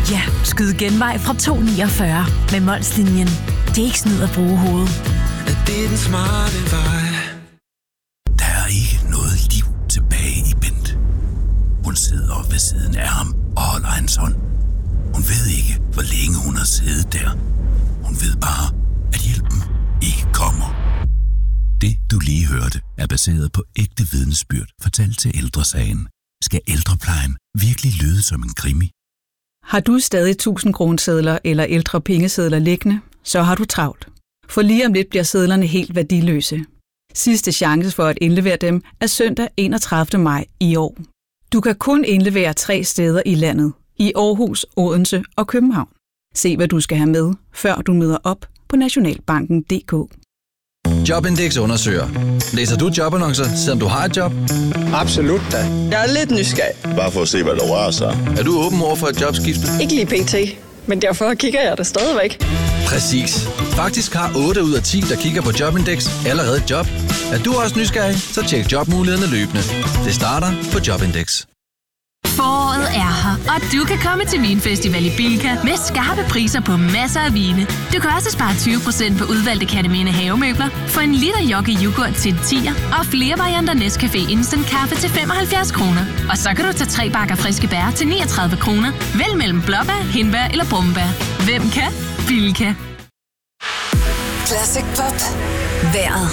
Ja, skyd genvej fra 249 med Molslinjen. Det er ikke snyd at bruge hovedet. Det er den smarte vej. Der er ikke noget liv tilbage i Bent. Hun sidder ved siden af ham og holder hans hånd. Hun ved ikke, hvor længe hun har siddet der. Hun ved bare, at hjælpen ikke kommer. Det, du lige hørte, er baseret på ægte vidnesbyrd fortalt til Ældresagen. Skal ældreplejen virkelig lyde som en krimi? Har du stadig 1000 kronesedler eller ældre pengesedler liggende, så har du travlt. For lige om lidt bliver sedlerne helt værdiløse. Sidste chance for at indlevere dem er søndag 31. maj i år. Du kan kun indlevere 3 steder i landet. I Aarhus, Odense og København. Se, hvad du skal have med, før du møder op på nationalbanken.dk. Jobindex undersøger. Læser du jobannoncer, selvom du har et job? Absolut da. Jeg er lidt nysgerrig. Bare for at se, hvad der rører sig. Er du åben over for et jobskifte? Ikke lige pt, men derfor kigger jeg der stadigvæk. Præcis. Faktisk har 8 ud af 10, der kigger på Jobindex, allerede et job. Er du også nysgerrig, så tjek jobmulighederne løbende. Det starter på Jobindex. Foråret er her, og du kan komme til Vinfestival i Bilka med skarpe priser på masser af vine. Du kan også spare 20% på udvalgte Katamine havemøbler, få en liter Jockey yoghurt til 10'er og flere varianter Nescafé Instant Kaffe til 75 kroner. Og så kan du tage 3 bakker friske bær til 39 kroner. Vælg mellem blåbær, hindbær eller brumbær. Hvem kan? Bilka. Classic Pop. Vejret.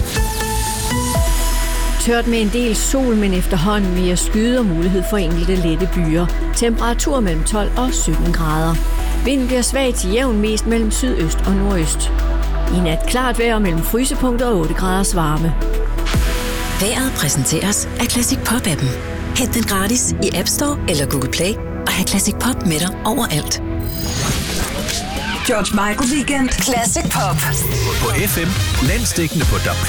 Tørt med en del sol, men efterhånden mere skyde og mulighed for enkelte lette byer. Temperatur mellem 12 og 17 grader. Vinden bliver svag til jævn mest mellem sydøst og nordøst. I nat klart vejr mellem frysepunkt og 8 graders varme. Vejret præsenteres af Classic Pop-appen. Hent den gratis i App Store eller Google Play og have Classic Pop med dig overalt. George Michael Weekend. Classic Pop. På FM, landsdækkende på DAB+,